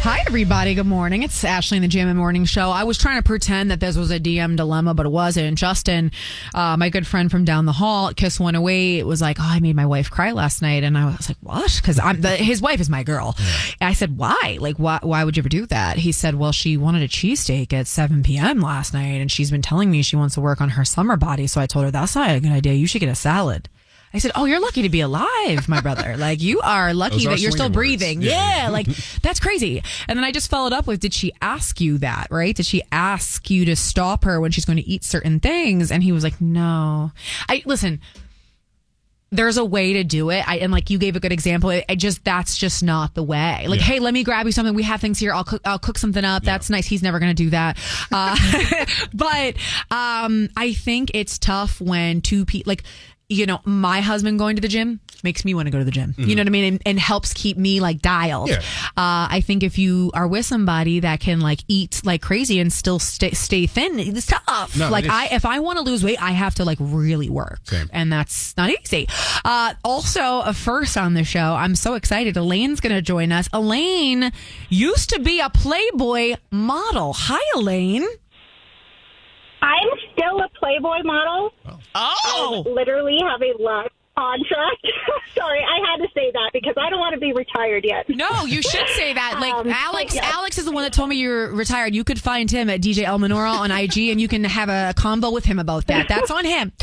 Hi, everybody. Good morning. It's Ashley in the Jam and Morning Show. I was trying to pretend that this was a DM dilemma, but it wasn't. Justin, my good friend from down the hall at Kiss 108, was like, I made my wife cry last night. And I was like, what? Because his wife is my girl. And I said, why? Like, why would you ever do that? He said, well, she wanted a cheesesteak at 7 p.m. last night, and she's been telling me she wants to work on her summer body. So I told her, that's not a good idea. You should get a salad. I said, oh, you're lucky to be alive, my brother. Like, you are lucky that you're still breathing. Yeah, like, that's crazy. And then I just followed up with, did she ask you that, right? Did she ask you to stop her when she's going to eat certain things? And he was like, no. Listen, there's a way to do it. And like, you gave a good example. That's just not the way. Like, hey, let me grab you something. We have things here. I'll cook something up. That's nice. He's never going to do that. But I think it's tough when two people, like, you know, my husband going to the gym makes me want to go to the gym. You know what I mean? And helps keep me like dialed. Yeah. I think if you are with somebody that can like eat like crazy and still stay thin, it's tough. No, like if I want to lose weight, I have to like really work. Same. And that's not easy. Also, a first on the show, I'm so excited. Elaine's going to join us. Elaine used to be a Playboy model. Hi, Elaine. I'm still a Playboy model. Oh! I literally have a live contract. Sorry, I had to say that because I don't want to be retired yet. No, you should say that. Like Alex is the one that told me you're retired. You could find him at DJ El Menorah on IG, and you can have a convo with him about that. That's on him.